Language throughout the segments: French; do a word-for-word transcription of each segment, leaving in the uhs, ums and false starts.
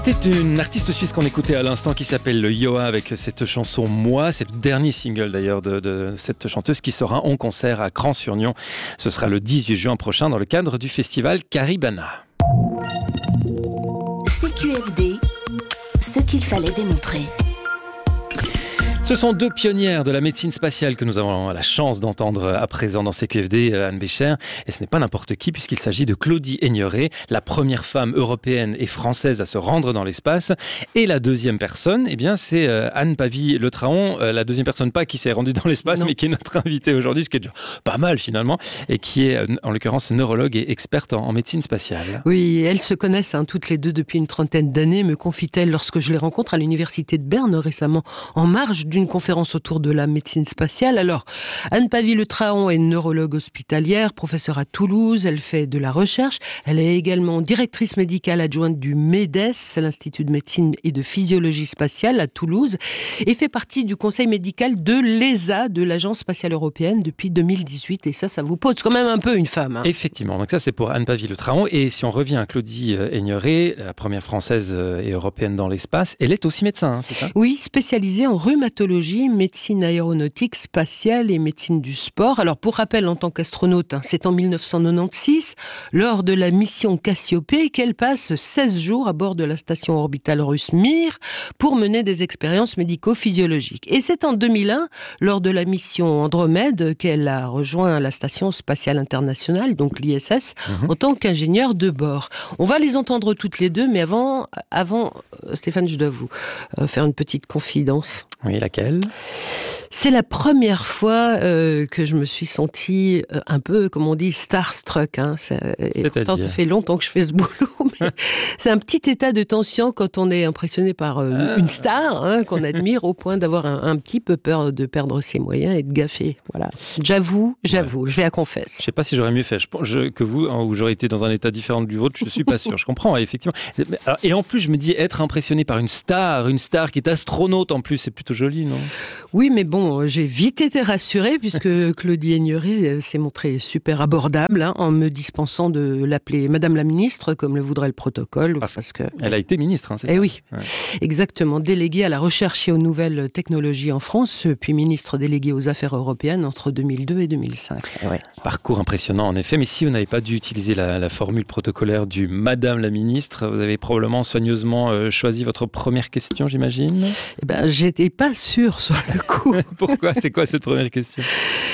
C'était une artiste suisse qu'on écoutait à l'instant qui s'appelle Yoa avec cette chanson Moi. C'est le dernier single d'ailleurs de, de cette chanteuse qui sera en concert à Cran-sur-Nion. Ce sera le dix-huit juin prochain dans le cadre du festival Caribana. C Q F D, ce qu'il fallait démontrer. Ce sont deux pionnières de la médecine spatiale que nous avons la chance d'entendre à présent dans C Q F D, Anne Bécher. Et ce n'est pas n'importe qui puisqu'il s'agit de Claudie Aigneret, la première femme européenne et française à se rendre dans l'espace. Et la deuxième personne, eh bien, c'est Anne Pavie-Le Traon, la deuxième personne pas qui s'est rendue dans l'espace, non. mais qui est notre invitée aujourd'hui, ce qui est déjà pas mal finalement, et qui est en l'occurrence neurologue et experte en, en médecine spatiale. Oui, elles se connaissent hein, toutes les deux depuis une trentaine d'années, me confie-t-elle lorsque je les rencontre à l'université de Berne récemment, en marge d'une conférence autour de la médecine spatiale. Alors, Anne Pavie-Le Traon est neurologue hospitalière, professeure à Toulouse, elle fait de la recherche, elle est également directrice médicale adjointe du MEDES, l'Institut de médecine et de physiologie spatiale à Toulouse, et fait partie du conseil médical de l'E S A, de l'Agence spatiale européenne, depuis deux mille dix-huit, et ça, ça vous pose quand même un peu une femme. Hein. Effectivement, donc ça c'est pour Anne Pavie-Le Traon, et si on revient à Claudie Aigneret, la première française et européenne dans l'espace, elle est aussi médecin, hein, c'est ça ? Oui, spécialisée en rhumatologie, médecine aéronautique, spatiale et médecine du sport. Alors, pour rappel, en tant qu'astronaute, hein, c'est en dix-neuf cent quatre-vingt-seize, lors de la mission Cassiopée, qu'elle passe seize jours à bord de la station orbitale russe Mir pour mener des expériences médico-physiologiques. Et c'est en deux mille un, lors de la mission Andromède, qu'elle a rejoint la station spatiale internationale, donc l'I S S, mmh. en tant qu'ingénieure de bord. On va les entendre toutes les deux, mais avant, avant Stéphane, je dois vous faire une petite confidence. Oui, laquelle ? C'est la première fois euh, que je me suis sentie euh, un peu, comme on dit, starstruck. Hein. Et pourtant, ça fait longtemps que je fais ce boulot. Mais c'est un petit état de tension quand on est impressionné par euh, une star hein, qu'on admire au point d'avoir un, un petit peu peur de perdre ses moyens et de gaffer. Voilà. J'avoue, j'avoue, ouais. je vais à confesse. Je ne sais pas si j'aurais mieux fait je, je, que vous, hein, ou j'aurais été dans un état différent du vôtre. Je ne suis pas sûr. Je comprends, effectivement. Alors, et en plus, je me dis, être impressionné par une star, une star qui est astronaute en plus, c'est plutôt joli, non ? Oui, mais bon, j'ai vite été rassurée puisque Claudie Aigneret s'est montrée super abordable hein, en me dispensant de l'appeler Madame la Ministre, comme le voudrait le protocole. Parce, parce que elle a été ministre, hein, c'est eh ça ? oui, ouais. exactement. Déléguée à la recherche et aux nouvelles technologies en France, puis ministre déléguée aux affaires européennes entre deux mille deux et deux mille cinq. Ouais. Parcours impressionnant en effet, mais si vous n'avez pas dû utiliser la, la formule protocolaire du Madame la Ministre, vous avez probablement soigneusement euh, choisi votre première question, j'imagine ? Eh ben, j'étais pas sûre sur le coup. Pourquoi ? C'est quoi cette première question ?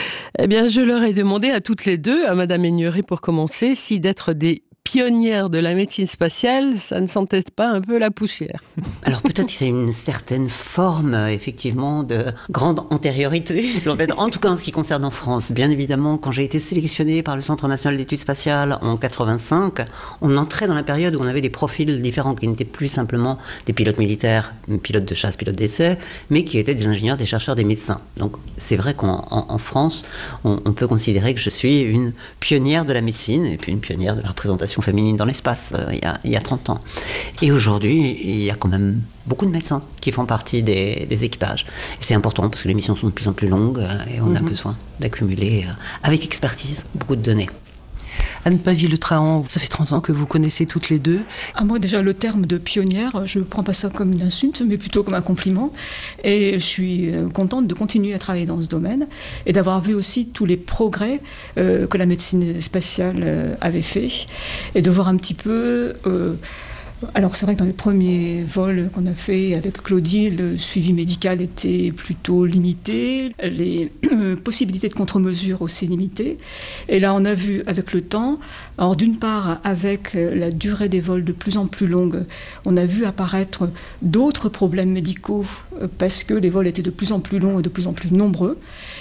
Eh bien, je leur ai demandé à toutes les deux, à Madame Aigneret pour commencer, si d'être des pionnières de la médecine spatiale, ça ne sentait pas un peu la poussière. Alors peut-être qu'il y a une certaine forme, effectivement, de grande antériorité. En fait, en tout cas, en ce qui concerne en France. Bien évidemment, quand j'ai été sélectionnée par le Centre national d'études spatiales en quatre-vingt-cinq, on entrait dans la période où on avait des profils différents, qui n'étaient plus simplement des pilotes militaires, pilotes de chasse, pilotes d'essai, mais qui étaient des ingénieurs, des chercheurs, des médecins. Donc c'est vrai qu'en en, en France, on, on peut considérer que je suis une pionnière de la médecine, et puis une pionnière de la représentation féminine dans l'espace euh, il, y a, il y a trente ans. Et aujourd'hui, il y a quand même beaucoup de médecins qui font partie des, des équipages. Et c'est important parce que les missions sont de plus en plus longues euh, et on mm-hmm. a besoin d'accumuler, euh, avec expertise, beaucoup de données. Anne Pavie-Le Traon, ça fait trente ans que vous connaissez toutes les deux. Ah, moi, déjà, le terme de pionnière, je ne prends pas ça comme une insulte, mais plutôt comme un compliment. Et je suis contente de continuer à travailler dans ce domaine et d'avoir vu aussi tous les progrès euh, que la médecine spatiale euh, avait fait et de voir un petit peu... Euh, Alors c'est vrai que dans les premiers vols qu'on a fait avec Claudie, le suivi médical était plutôt limité, les euh, possibilités de contre-mesure aussi limitées. Et là on a vu avec le temps, alors d'une part avec la durée des vols de plus en plus longue, on a vu apparaître d'autres problèmes médicaux parce que les vols étaient de plus en plus longs et de plus en plus nombreux.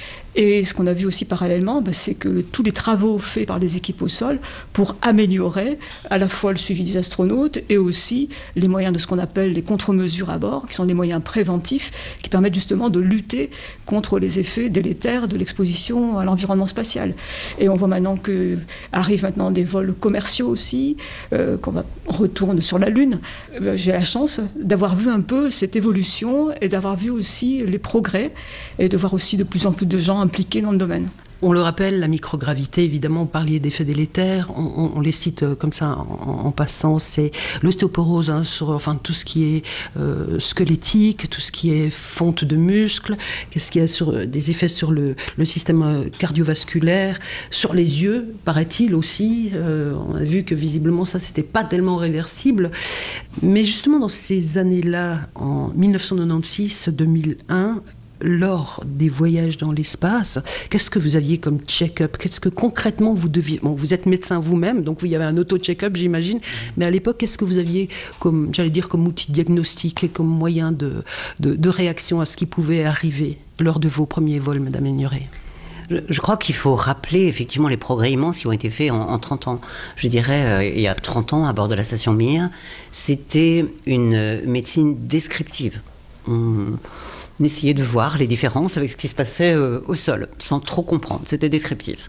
Et ce qu'on a vu aussi parallèlement, bah, c'est que tous les travaux faits par les équipes au sol pour améliorer à la fois le suivi des astronautes et aussi les moyens de ce qu'on appelle les contre-mesures à bord, qui sont des moyens préventifs qui permettent justement de lutter contre les effets délétères de l'exposition à l'environnement spatial. Et on voit maintenant qu'arrivent maintenant des vols commerciaux aussi, euh, qu'on va, on retourne sur la Lune. Euh, j'ai la chance d'avoir vu un peu cette évolution et d'avoir vu aussi les progrès et de voir aussi de plus en plus de gens impliqués dans le domaine. On le rappelle, la microgravité, évidemment, vous parliez d'effets délétères, on, on, on les cite comme ça en, en passant, c'est l'ostéoporose, hein, sur enfin, tout ce qui est euh, squelettique, tout ce qui est fonte de muscles, qu'est-ce qu'il y a sur, des effets sur le, le système cardiovasculaire, sur les yeux, paraît-il aussi. Euh, on a vu que visiblement ça, c'était pas tellement réversible. Mais justement, dans ces années-là, en dix-neuf cent quatre-vingt-seize deux mille un, lors des voyages dans l'espace, qu'est-ce que vous aviez comme check-up? Qu'est-ce que concrètement vous deviez... Bon, vous êtes médecin vous-même, donc vous y avez un auto-check-up, j'imagine. Mais à l'époque, qu'est-ce que vous aviez comme, j'allais dire, comme outil diagnostique et comme moyen de, de, de réaction à ce qui pouvait arriver lors de vos premiers vols, Madame Aigneré? Je, je crois qu'il faut rappeler effectivement les progrès immenses qui ont été faits en, en trente ans. Je dirais, euh, il y a trente ans, à bord de la station Mir, c'était une médecine descriptive. On... On essayait de voir les différences avec ce qui se passait euh, au sol, sans trop comprendre. C'était descriptif.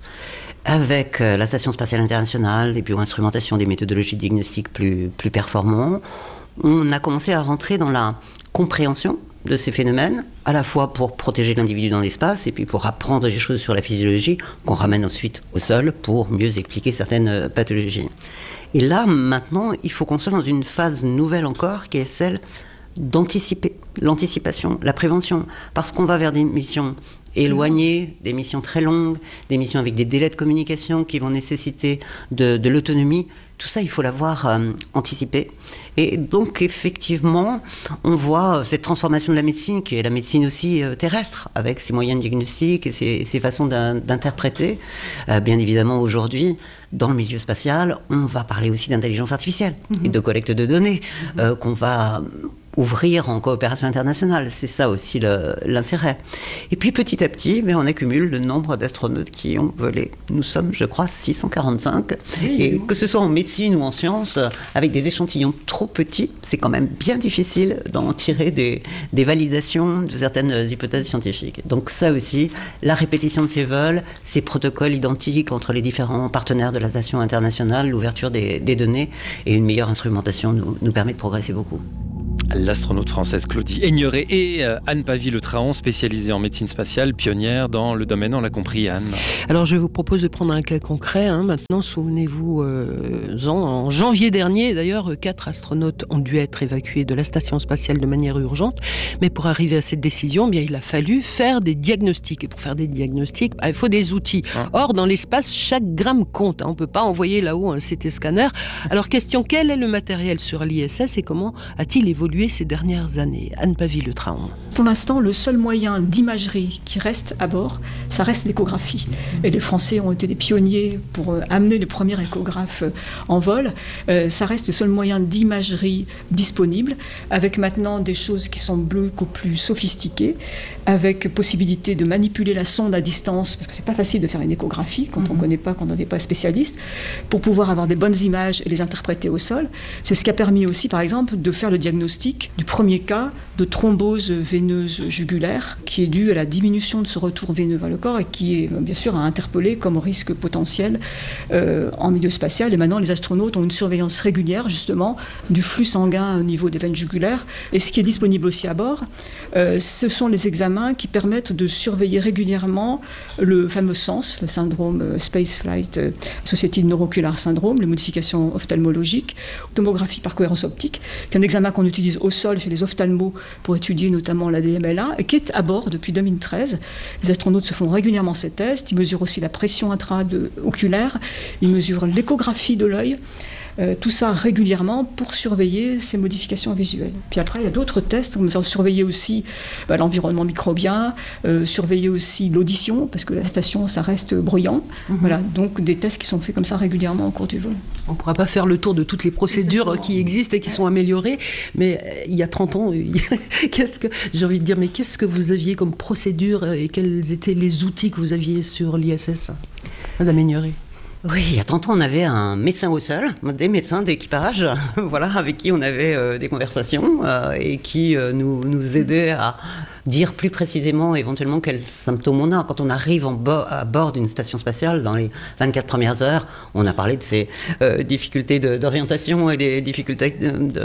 Avec euh, la Station spatiale internationale, les bioinstrumentations, des méthodologies de diagnostic plus, plus performantes, on a commencé à rentrer dans la compréhension de ces phénomènes, à la fois pour protéger l'individu dans l'espace et puis pour apprendre des choses sur la physiologie qu'on ramène ensuite au sol pour mieux expliquer certaines pathologies. Et là, maintenant, il faut qu'on soit dans une phase nouvelle encore, qui est celle d'anticiper, l'anticipation, la prévention, parce qu'on va vers des missions éloignées, des missions très longues, des missions avec des délais de communication qui vont nécessiter de, de l'autonomie. Tout ça, il faut l'avoir euh, anticipé. Et donc, effectivement, on voit cette transformation de la médecine, qui est la médecine aussi euh, terrestre, avec ses moyens de diagnostic et ses, ses façons d'in, d'interpréter. Euh, bien évidemment, aujourd'hui, dans le milieu spatial, on va parler aussi d'intelligence artificielle mmh. et de collecte de données, mmh. euh, qu'on va ouvrir en coopération internationale. C'est ça aussi le, l'intérêt. Et puis petit à petit, mais on accumule le nombre d'astronautes qui ont volé. Nous sommes, je crois, six cent quarante-cinq. Oui, et que ce soit en médecine ou en sciences, avec des échantillons trop petits, c'est quand même bien difficile d'en tirer des, des validations de certaines hypothèses scientifiques. Donc ça aussi, la répétition de ces vols, ces protocoles identiques entre les différents partenaires de la station internationale, l'ouverture des, des données et une meilleure instrumentation nous, nous permet de progresser beaucoup. L'astronaute française Claudie Aigneré et Anne Pavie-Le Traon, spécialisée en médecine spatiale, pionnière dans le domaine, on l'a compris, Anne. Alors je vous propose de prendre un cas concret. Hein. Maintenant, souvenez-vous, euh, en, en janvier dernier, d'ailleurs, quatre astronautes ont dû être évacués de la station spatiale de manière urgente. Mais pour arriver à cette décision, eh bien, il a fallu faire des diagnostics. Et pour faire des diagnostics, bah, il faut des outils. Hein. Or, dans l'espace, chaque gramme compte. Hein. On ne peut pas envoyer là-haut un C T scanner. Alors question, quel est le matériel sur l'I S S et comment a-t-il évolué ces dernières années? Anne Pavie-Le Traon. Pour l'instant, le seul moyen d'imagerie qui reste à bord, ça reste l'échographie. Et les Français ont été des pionniers pour amener les premiers échographes en vol. Euh, ça reste le seul moyen d'imagerie disponible, avec maintenant des choses qui sont beaucoup plus sophistiquées, avec possibilité de manipuler la sonde à distance, parce que c'est pas facile de faire une échographie quand mmh. on ne connaît pas, quand on n'est pas spécialiste, pour pouvoir avoir des bonnes images et les interpréter au sol. C'est ce qui a permis aussi, par exemple, de faire le diagnostic du premier cas de thrombose veineuse jugulaire qui est due à la diminution de ce retour veineux vers le corps et qui est bien sûr à interpeller comme risque potentiel euh, en milieu spatial. Et maintenant, les astronautes ont une surveillance régulière justement du flux sanguin au niveau des veines jugulaires. Et ce qui est disponible aussi à bord, euh, ce sont les examens qui permettent de surveiller régulièrement le fameux S A N S, le syndrome Spaceflight Associated Neuroocular Syndrome, les modifications ophtalmologiques, tomographie par cohérence optique, qui est un examen qu'on utilise au sol chez les ophtalmos pour étudier notamment l'A D M L A et qui est à bord depuis deux mille treize. Les astronautes se font régulièrement ces tests, ils mesurent aussi la pression intra-oculaire, ils mesurent l'échographie de l'œil. Euh, tout ça régulièrement pour surveiller ces modifications visuelles. Puis après, il y a d'autres tests, on va surveiller aussi bah, l'environnement microbien, euh, surveiller aussi l'audition, parce que la station, ça reste bruyant. Mm-hmm. Voilà, donc des tests qui sont faits comme ça régulièrement au cours du vol. On ne pourra pas faire le tour de toutes les procédures Exactement. Qui existent et qui sont améliorées, mais euh, il y a trente ans, qu'est-ce que, j'ai envie de dire, mais qu'est-ce que vous aviez comme procédure et quels étaient les outils que vous aviez sur l'I S S, Madame Aigneré? Oui, il y a trente ans, on avait un médecin au sol, des médecins d'équipage, voilà, avec qui on avait euh, des conversations euh, et qui euh, nous, nous aidaient à dire plus précisément éventuellement quels symptômes on a. Quand on arrive en bo- à bord d'une station spatiale, dans les vingt-quatre premières heures, on a parlé de ces euh, difficultés de, d'orientation et des difficultés de, de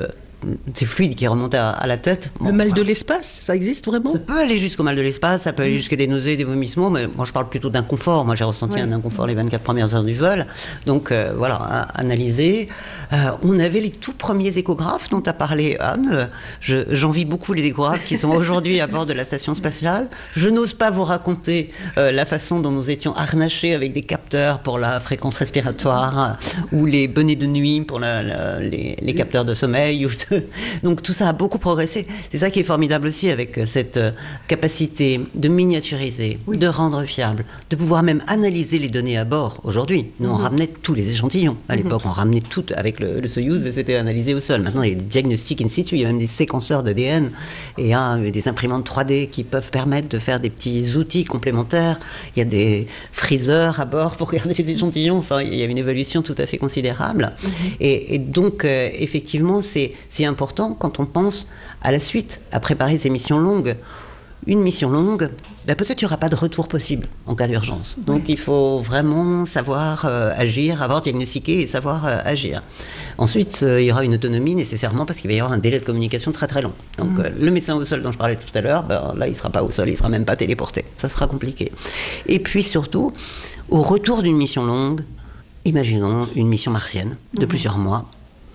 ces fluides qui remontent à, à la tête. Bon, le mal voilà. de l'espace, ça existe vraiment ? Ça peut aller jusqu'au mal de l'espace, ça peut aller mmh. jusqu'à des nausées, des vomissements, mais moi je parle plutôt d'inconfort. Moi j'ai ressenti ouais. un inconfort les vingt-quatre premières heures du vol. Donc euh, voilà, à analyser. Euh, on avait les tout premiers échographes dont tu as parlé, Anne. Je, j'envie beaucoup les échographes qui sont aujourd'hui à bord de la station spatiale. Je n'ose pas vous raconter euh, la façon dont nous étions harnachés avec des capteurs pour la fréquence respiratoire ou les bonnets de nuit pour la, la, les, les capteurs de sommeil. Ou de... Donc tout ça a beaucoup progressé. C'est ça qui est formidable aussi avec cette capacité de miniaturiser, oui. de rendre fiable, de pouvoir même analyser les données à bord. Aujourd'hui, nous mm-hmm. on ramenait tous les échantillons. À l'époque, mm-hmm. on ramenait tout avec le, le Soyouz et c'était analysé au sol. Maintenant, il y a des diagnostics in situ, il y a même des séquenceurs d'A D N et il y a des imprimantes trois D qui peuvent permettre de faire des petits outils complémentaires. Il y a des freezers à bord pour garder les échantillons. Enfin, il y a une évolution tout à fait considérable. Mm-hmm. Et, et donc, euh, effectivement, c'est, c'est important quand on pense à la suite, à préparer ces missions longues. Une mission longue, ben peut-être il n'y aura pas de retour possible en cas d'urgence. Donc oui. il faut vraiment savoir euh, agir, avoir diagnostiqué et savoir euh, agir. Ensuite, euh, il y aura une autonomie nécessairement parce qu'il va y avoir un délai de communication très très long. Donc mmh. euh, le médecin au sol dont je parlais tout à l'heure, ben, là il ne sera pas au sol, il ne sera même pas téléporté. Ça sera compliqué. Et puis surtout, au retour d'une mission longue, imaginons une mission martienne de mmh. plusieurs mois,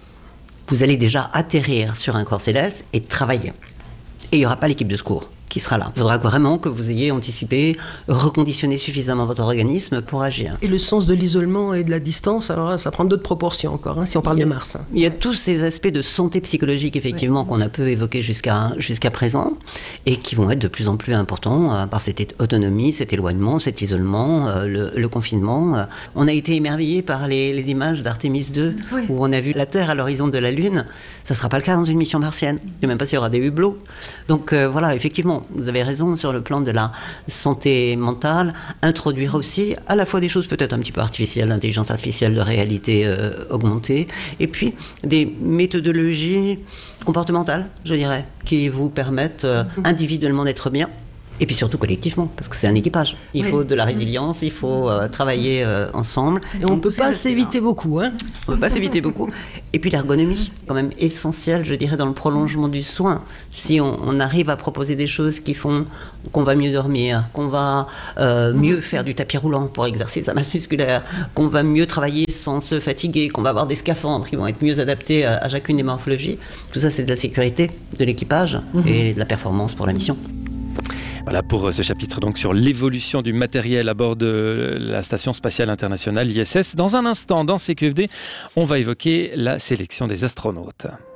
vous allez déjà atterrir sur un corps céleste et travailler. Et il n'y aura pas l'équipe de secours qui sera là. Il faudra vraiment que vous ayez anticipé, reconditionné suffisamment votre organisme pour agir. Et le sens de l'isolement et de la distance, alors là, ça prend d'autres proportions encore, hein, si on parle il a, de Mars. Hein. Il y a tous ces aspects de santé psychologique, effectivement, ouais. qu'on a peu évoqués jusqu'à, jusqu'à présent, et qui vont être de plus en plus importants euh, par cette autonomie, cet éloignement, cet isolement, euh, le, le confinement. Euh. On a été émerveillés par les, les images d'Artémis deux, oui. où on a vu la Terre à l'horizon de la Lune. Ça ne sera pas le cas dans une mission martienne. Je ne sais même pas s'il y aura des hublots. Donc euh, voilà, effectivement, vous avez raison sur le plan de la santé mentale, introduire aussi à la fois des choses peut-être un petit peu artificielles, l'intelligence artificielle de réalité euh, augmentée, et puis des méthodologies comportementales, je dirais, qui vous permettent euh, individuellement d'être bien. Et puis surtout collectivement, parce que c'est un équipage. Il oui. faut de la résilience, il faut euh, travailler euh, ensemble. Et on ne peut pas s'éviter beaucoup. Hein. On ne peut pas s'éviter beaucoup. Et puis l'ergonomie, quand même essentielle, je dirais, dans le prolongement du soin. Si on, on arrive à proposer des choses qui font qu'on va mieux dormir, qu'on va euh, mieux faire du tapis roulant pour exercer sa masse musculaire, qu'on va mieux travailler sans se fatiguer, qu'on va avoir des scaphandres qui vont être mieux adaptés à, à chacune des morphologies, tout ça c'est de la sécurité de l'équipage mmh. et de la performance pour la mission. Voilà pour ce chapitre donc sur l'évolution du matériel à bord de la Station Spatiale Internationale I S S. Dans un instant, dans C Q F D, on va évoquer la sélection des astronautes.